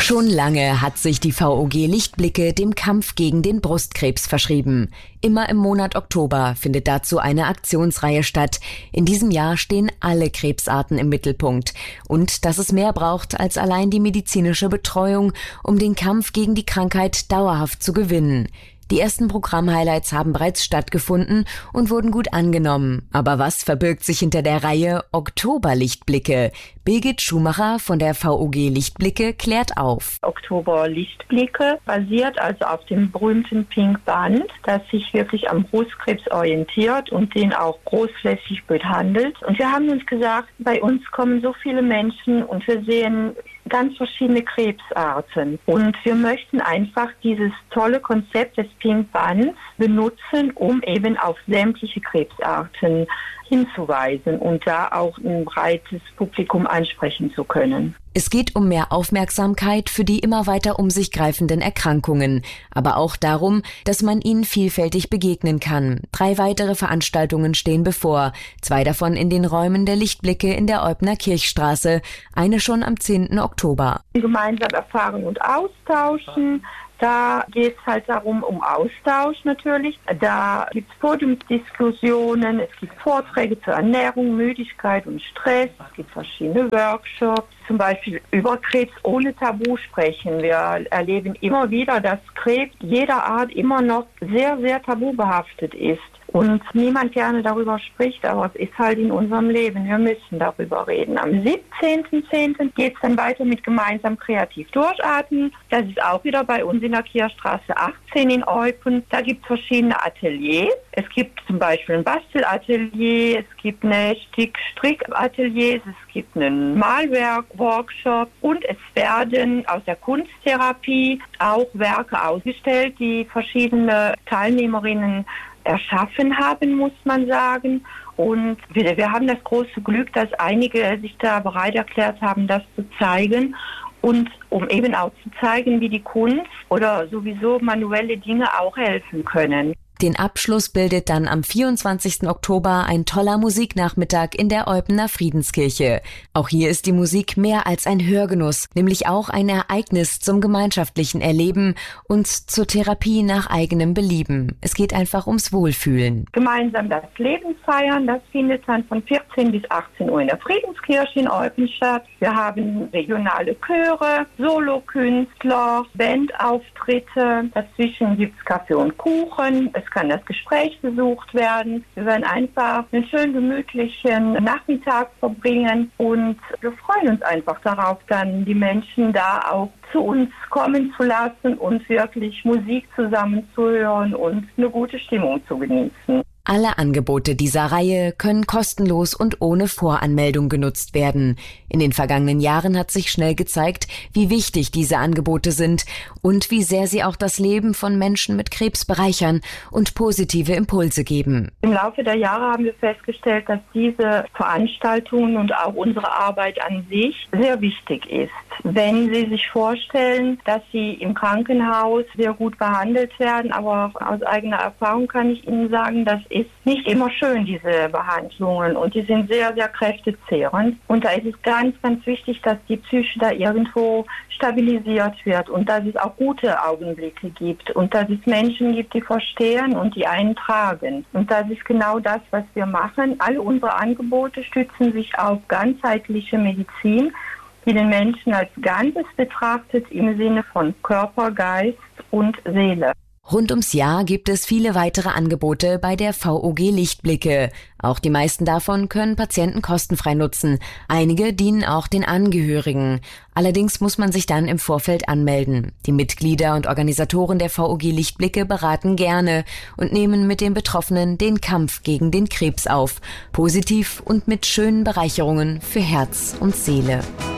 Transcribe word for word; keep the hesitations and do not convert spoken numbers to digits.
Schon lange hat sich die V O G Lichtblicke dem Kampf gegen den Brustkrebs verschrieben. Immer im Monat Oktober findet dazu eine Aktionsreihe statt. In diesem Jahr stehen alle Krebsarten im Mittelpunkt. Und dass es mehr braucht als allein die medizinische Betreuung, um den Kampf gegen die Krankheit dauerhaft zu gewinnen. Die ersten Programm-Highlights haben bereits stattgefunden und wurden gut angenommen. Aber was verbirgt sich hinter der Reihe Oktober-Lichtblicke? Birgit Schumacher von der V O G Lichtblicke klärt auf. Oktober-Lichtblicke basiert also auf dem berühmten Pink Band, das sich wirklich am Brustkrebs orientiert und den auch großflächig behandelt. Und wir haben uns gesagt, bei uns kommen so viele Menschen und wir sehen ganz verschiedene Krebsarten. Und wir möchten einfach dieses tolle Konzept des Pink Bands benutzen, um eben auf sämtliche Krebsarten hinzuweisen und da auch ein breites Publikum ansprechen zu können. Es geht um mehr Aufmerksamkeit für die immer weiter um sich greifenden Erkrankungen, aber auch darum, dass man ihnen vielfältig begegnen kann. Drei weitere Veranstaltungen stehen bevor, zwei davon in den Räumen der Lichtblicke in der Eubner Kirchstraße, eine schon am zehnten Oktober. Gemeinsam erfahren und austauschen. Da geht es halt darum, um Austausch natürlich. Da gibt es Podiumsdiskussionen, es gibt Vorträge zur Ernährung, Müdigkeit und Stress, es gibt verschiedene Workshops, zum Beispiel über Krebs ohne Tabu sprechen. Wir erleben immer wieder, dass Krebs jeder Art immer noch sehr, sehr tabubehaftet ist. Und niemand gerne darüber spricht, aber es ist halt in unserem Leben. Wir müssen darüber reden. Am siebzehnten zehnten geht es dann weiter mit gemeinsam kreativ durchatmen. Das ist auch wieder bei uns in der Kirchstraße achtzehn in Eupen. Da gibt es verschiedene Ateliers. Es gibt zum Beispiel ein Bastelatelier, es gibt eine Stick-Strick-Ateliers, es gibt einen Malwerk-Workshop und es werden aus der Kunsttherapie auch Werke ausgestellt, die verschiedene Teilnehmerinnen erschaffen haben, muss man sagen. Und wir, wir haben das große Glück, dass einige sich da bereit erklärt haben, das zu zeigen. Und um eben auch zu zeigen, wie die Kunst oder sowieso manuelle Dinge auch helfen können. Den Abschluss bildet dann am vierundzwanzigsten Oktober ein toller Musiknachmittag in der Eupener Friedenskirche. Auch hier ist die Musik mehr als ein Hörgenuss, nämlich auch ein Ereignis zum gemeinschaftlichen Erleben und zur Therapie nach eigenem Belieben. Es geht einfach ums Wohlfühlen. Gemeinsam das Leben feiern, das findet dann von vierzehn bis achtzehn Uhr in der Friedenskirche in Eupen statt. Wir haben regionale Chöre, Solokünstler, Bandauftritte. Dazwischen gibt es Kaffee und Kuchen. Es kann das Gespräch besucht werden. Wir werden einfach einen schönen gemütlichen Nachmittag verbringen und wir freuen uns einfach darauf, dann die Menschen da auch zu uns kommen zu lassen und wirklich Musik zusammen zu hören und eine gute Stimmung zu genießen. Alle Angebote dieser Reihe können kostenlos und ohne Voranmeldung genutzt werden. In den vergangenen Jahren hat sich schnell gezeigt, wie wichtig diese Angebote sind und wie sehr sie auch das Leben von Menschen mit Krebs bereichern und positive Impulse geben. Im Laufe der Jahre haben wir festgestellt, dass diese Veranstaltungen und auch unsere Arbeit an sich sehr wichtig ist. Wenn Sie sich vorstellen, dass Sie im Krankenhaus sehr gut behandelt werden, aber aus eigener Erfahrung kann ich Ihnen sagen, dass ist nicht immer schön, diese Behandlungen, und die sind sehr, sehr kräftezehrend. Und da ist es ganz, ganz wichtig, dass die Psyche da irgendwo stabilisiert wird und dass es auch gute Augenblicke gibt und dass es Menschen gibt, die verstehen und die einen tragen. Und das ist genau das, was wir machen. Alle unsere Angebote stützen sich auf ganzheitliche Medizin, die den Menschen als Ganzes betrachtet im Sinne von Körper, Geist und Seele. Rund ums Jahr gibt es viele weitere Angebote bei der V O G Lichtblicke. Auch die meisten davon können Patienten kostenfrei nutzen. Einige dienen auch den Angehörigen. Allerdings muss man sich dann im Vorfeld anmelden. Die Mitglieder und Organisatoren der V O G Lichtblicke beraten gerne und nehmen mit den Betroffenen den Kampf gegen den Krebs auf. Positiv und mit schönen Bereicherungen für Herz und Seele.